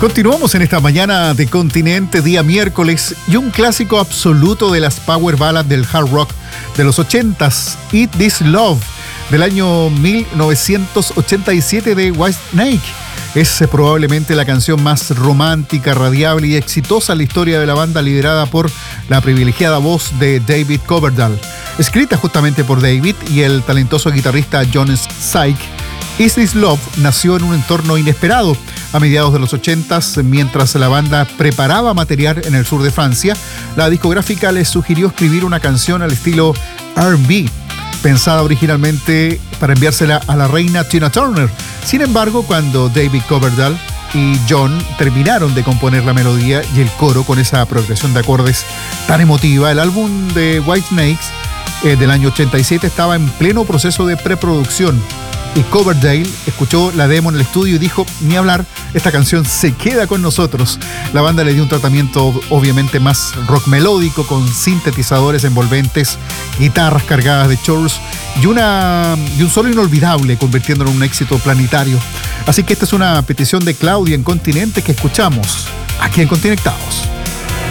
Continuamos en esta mañana de Continente, día miércoles, y un clásico absoluto de las power ballads del hard rock de los 80s, Eat This Love, del año 1987 de Whitesnake. Es probablemente la canción más romántica, radiable y exitosa en la historia de la banda, liderada por la privilegiada voz de David Coverdale. Escrita justamente por David y el talentoso guitarrista John Syke, Is This Love nació en un entorno inesperado. A mediados de los 80s, mientras la banda preparaba material en el sur de Francia, la discográfica les sugirió escribir una canción al estilo R&B, pensada originalmente para enviársela a la reina Tina Turner. Sin embargo, cuando David Coverdale y John terminaron de componer la melodía y el coro con esa progresión de acordes tan emotiva, el álbum de Whitesnake del año 87 estaba en pleno proceso de preproducción. Y Coverdale escuchó la demo en el estudio y dijo: ni hablar, esta canción se queda con nosotros. La banda le dio un tratamiento obviamente más rock melódico, con sintetizadores envolventes, guitarras cargadas de chorus y un solo inolvidable, convirtiéndolo en un éxito planetario. Así que esta es una petición de Claudia en Continente que escuchamos aquí en Continectados.